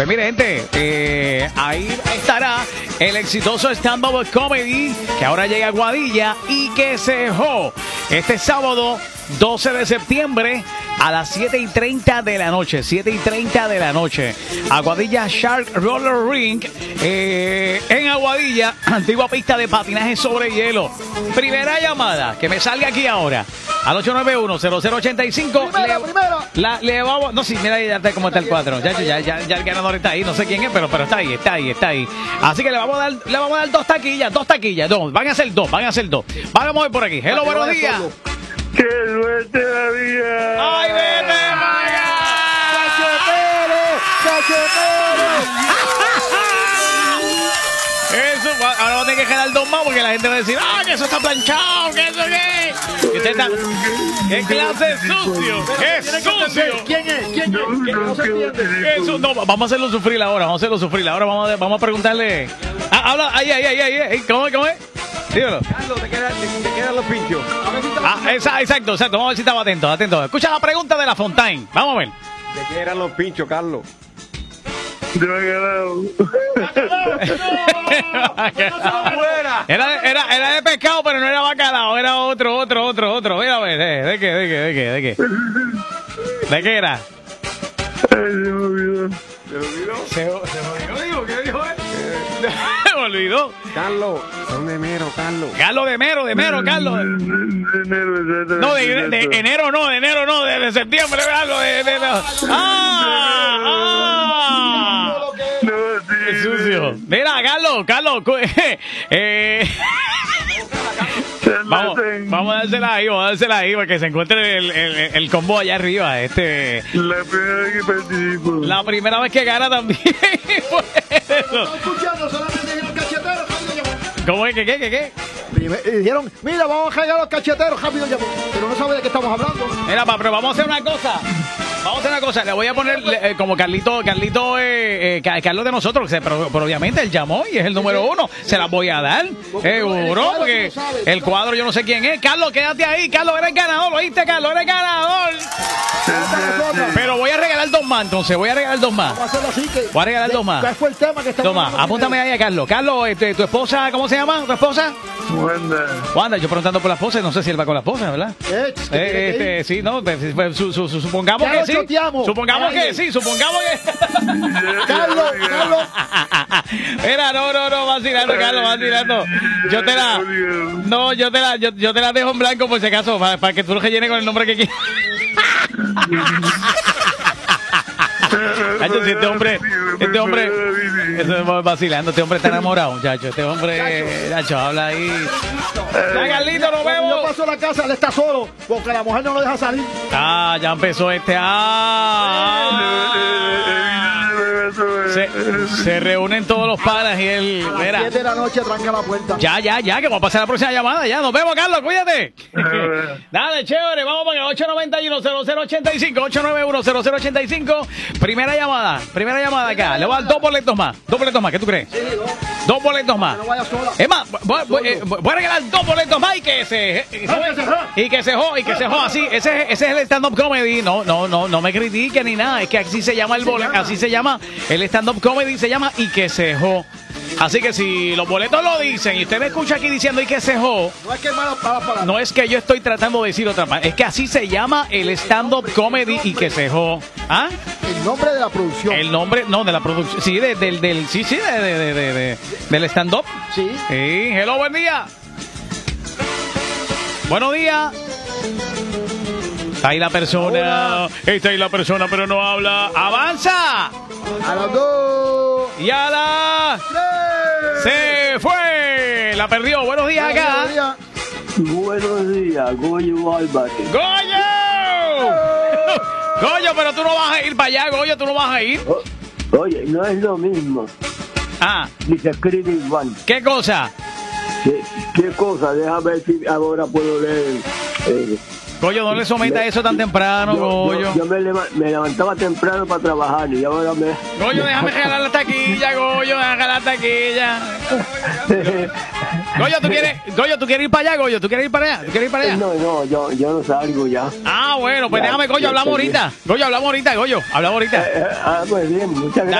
Pues mire, gente, ahí estará el exitoso stand-up comedy que ahora llega a Aguadilla y que se dejó este sábado 12 de septiembre a las 7:30 de la noche. 7:30 de la noche. Aguadilla Shark Roller Rink. En Aguadilla, antigua pista de patinaje sobre hielo. Primera llamada, que me salga aquí ahora. Al 891-0085. Le vamos. No, sí, mira ahí cómo está el 4. Ya el ganador está ahí. No sé quién es, pero está ahí. Así que le vamos a dar dos taquillas. Van a ser dos. Vamos a ver por aquí. Hello, buenos días. ¡Qué suerte la vida! ¡Ay, vete, vaya! ¡Cachetero! Eso, ahora va a tener que quedar dos más porque la gente va a decir, que eso está planchado, que eso qué. Y usted está, ¡qué clase sucio! ¡Qué sucio! ¿Quién es? No se entiende. Eso, no, vamos a hacerlo sufrir ahora. Vamos a preguntarle. Habla, ahí. ¿Cómo es? Dígalo. Carlos, te quedan los pinchos. Exacto. Vamos a ver si estaba atento. Escucha la pregunta de la Fontaine. Vamos a ver. ¿De qué eran los pinchos, Carlos? De bacalao. Era de pescado, pero no era bacalao, era otro. Mira, a ver, ¿de qué? ¿De qué era? Ay, se me olvidó. ¿Se olvidó? ¿Qué dijo él? Se me olvidó. Carlos, son de mero, Carlos. Carlos de mero, Carlos. De enero, No, de enero no, de septiembre, Carlos. No, sí. Qué sucio. Mira, Carlos. Vamos a dársela ahí para que se encuentre el combo allá arriba. La primera vez que participo. La primera vez que gana también. No escuchando, solamente dijeron cacheteros, rápido llamó. ¿Cómo es? ¿Qué? Dijeron, mira, vamos a cargar los cacheteros, rápido llamó. Pero no sabe de qué estamos hablando. Mira, pero vamos a hacer una cosa. Le voy a poner como Carlos de nosotros, pero obviamente él llamó y es el número 1. Se las voy a dar, seguro, porque el cuadro yo no sé quién es. Carlos, quédate ahí. Carlos, eres ganador, ¿lo oíste, Carlos? Eres ganador. Pero voy a regalar dos más, entonces. Vamos a hacerlo así que... Voy a regalar dos más. ¿Cuál fue el tema que estamos Dos más. Apúntame ahí a Carlos. Carlos, tu esposa, ¿cómo se llama? ¿Tu esposa? Wanda, yo preguntando por la esposa, no sé si él va con la esposa, ¿verdad? Sí, no, supongamos que sí. Supongamos que sí. Carlos. Mira, no, vacilando, Carlos, vacilando. Yo te la dejo en blanco por si acaso, para que tú lo rellenes con el nombre que quieras. Este hombre, eso es vacilando, este hombre está enamorado, muchacho. Este hombre, muchacho, habla ahí. Ya, Carlito, nos vemos. Yo paso a la casa, él está solo, porque la mujer no lo deja salir. Ya empezó Se reúnen todos los panas y él. A las 7 de la noche tranca la puerta. Ya, que vamos a pasar la próxima llamada. Ya, nos vemos, Carlos, cuídate. Dale, chévere, vamos para 891-0085. 891-0085. Primera llamada acá. Le voy a dar dos boletos más, ¿qué tú crees? Sí, dos boletos más. No vaya sola. Es más, voy a regalar dos boletos más y que se jo, así. Ese es el stand-up comedy. No me critiquen ni nada. Es que así se llama así se llama el stand-up comedy, se llama y que se jo. Así que si los boletos lo dicen y usted me escucha aquí diciendo y que se jo, no es que malas palabras. No es que yo estoy tratando de decir otra palabra, es que así se llama el stand-up comedy y que se jo. ¿Ah? El nombre de la producción. El nombre, no, de la producción. Sí, del stand-up. Sí. Hello, buen día. Buenos días. Está ahí la persona. Está ahí la persona, pero no habla. ¡Avanza! A las 2. Y a la 3. Se fue. La perdió. Buenos días acá. Buenos días, Goyo Álvarez. ¡Goyo! Goyo, pero tú no vas a ir para allá, Goyo, tú no vas a ir. Oye, no es lo mismo. Ni se escribe igual. ¿Qué cosa? ¿Qué cosa? Déjame ver si ahora puedo leer. Goyo, no le someta eso tan temprano, Goyo. Yo me levantaba temprano para trabajar y ahora me... Goyo, déjame regalar la taquilla, Goyo, déjame regalar la taquilla. Goyo, ¿tú quieres ir para allá, Goyo? ¿Tú quieres ir para allá? No, yo no salgo ya. Bueno, pues déjame, Goyo, hablamos ahorita. Goyo, hablamos ahorita. Pues bien, muchas gracias.